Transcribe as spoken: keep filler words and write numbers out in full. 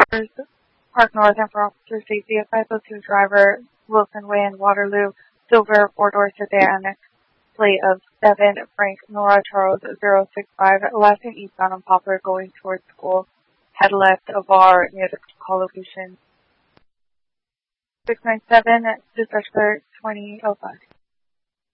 Park North and for officer safety, a five oh two driver, Wilson Way in Waterloo, silver four-door sedan, plate of seven, Frank Nora Charles zero six five, last name eastbound on Poplar going towards school, head left of our near the call location. six nine seven, dispatch clerk twenty oh five.